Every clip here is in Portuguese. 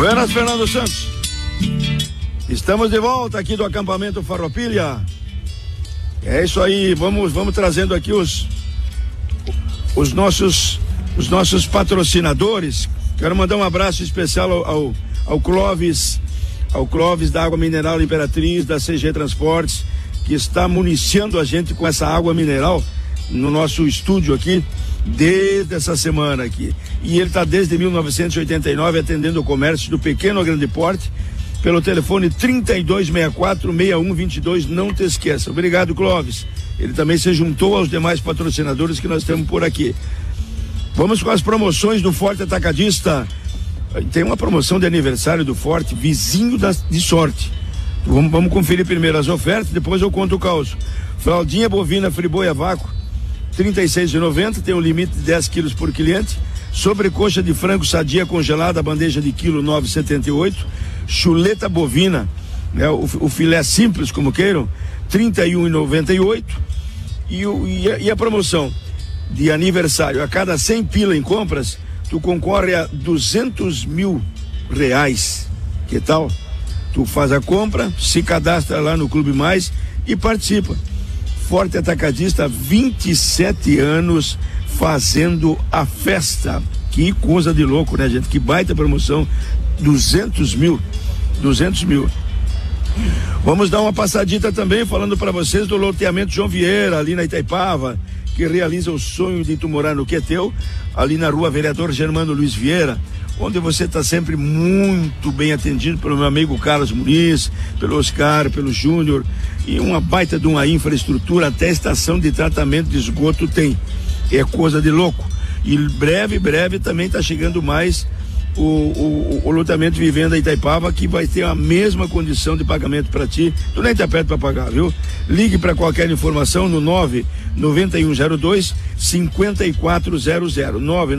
Buenas, Fernando Santos. Estamos de volta aqui do acampamento Farroupilha. É isso aí, vamos trazendo aqui os nossos patrocinadores. Quero mandar um abraço especial ao Clóvis da Água Mineral Imperatriz, da CG Transportes, que está municiando a gente com essa água mineral no nosso estúdio aqui, desde essa semana aqui. E ele está desde 1989 atendendo o comércio do pequeno a grande porte, pelo telefone 3264-6122, não te esqueça. Obrigado, Clóvis. Ele também se juntou aos demais patrocinadores que nós temos por aqui. Vamos com as promoções do Forte Atacadista. Tem uma promoção de aniversário do Forte, vizinho de sorte. Vamos conferir primeiro as ofertas, depois eu conto o caos. Fraldinha bovina Friboi a vácuo, R$ 36,90, tem um limite de 10 quilos por cliente. Sobrecoxa de frango sadia congelada, bandeja de quilo, R$ 9,78. Chuleta bovina, né, o filé simples, como queiram, R$ 31,98. E a promoção de aniversário, a cada 100 pila em compras, tu concorre a R$200 mil. Que tal? Tu faz a compra, se cadastra lá no Clube Mais e participa. Forte Atacadista, 27 anos fazendo a festa. Que coisa de louco, né, gente? Que baita promoção. 200 mil. Vamos dar uma passadita também falando para vocês do loteamento João Vieira, ali na Itaipava, que realiza o sonho de tu morar no Queteu, ali na rua Vereador Germano Luiz Vieira, onde você está sempre muito bem atendido pelo meu amigo Carlos Muniz, pelo Oscar, pelo Júnior, e uma baita de uma infraestrutura, até estação de tratamento de esgoto tem. É coisa de louco. E breve também está chegando mais o loteamento Vivenda Itaipava, que vai ter a mesma condição de pagamento para ti. Tu nem tá perto para pagar, viu? Ligue para qualquer informação no 99102-5400,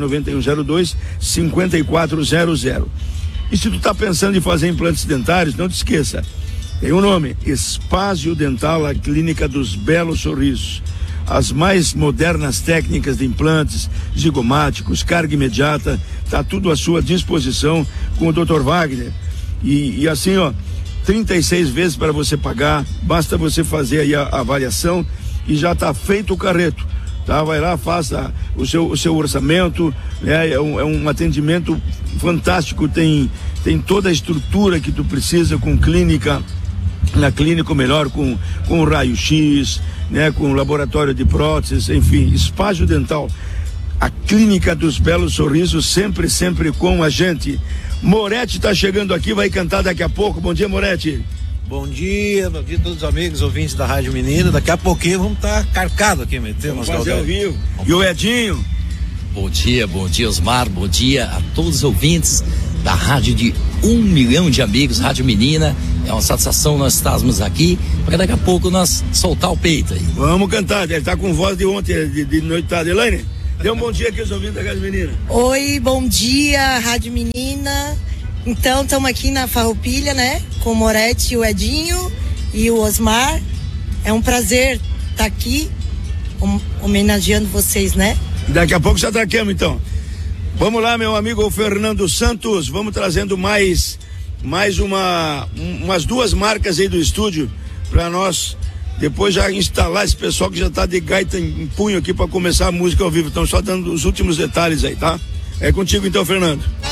99102-5400. E se tu tá pensando em fazer implantes dentários, não te esqueça, tem um nome: Espásio Dental, a clínica dos belos sorrisos. As mais modernas técnicas de implantes, zigomáticos, carga imediata, tá tudo à sua disposição com o Dr. Wagner. E assim, ó, 36 vezes para você pagar, basta você fazer aí a avaliação e já tá feito o carreto, tá? Vai lá, faça o seu orçamento, né? É um atendimento fantástico, tem toda a estrutura que tu precisa, com clínica, na clínica melhor, com raio-x, né, com laboratório de próteses, enfim, Espásio Dental, a clínica dos belos sorrisos, sempre com a gente. Moretti tá chegando aqui, vai cantar daqui a pouco. Bom dia, Moretti. Bom dia a todos os amigos ouvintes da Rádio Menina. Daqui a pouquinho vamos estar carcado aqui, metendo umas fazer ao vivo. E o Edinho? Bom dia, Osmar, bom dia a todos os ouvintes da rádio de 1 milhão de amigos, Rádio Menina. É uma satisfação nós estarmos aqui, porque daqui a pouco nós soltar o peito aí. Vamos cantar, ele tá com voz de ontem, de noitada. Elaine, dê um bom dia aqui aos ouvintes da Rádio Menina. Oi, bom dia, Rádio Menina. Então, estamos aqui na Farroupilha, né? Com o Moretti, o Edinho e o Osmar. É um prazer estar aqui, homenageando vocês, né? Daqui a pouco já traquemos, então. Vamos lá, meu amigo Fernando Santos, vamos trazendo mais umas duas marcas aí do estúdio para nós depois já instalar esse pessoal que já tá de gaita em punho aqui para começar a música ao vivo. Estão só dando os últimos detalhes aí, tá? É contigo então, Fernando.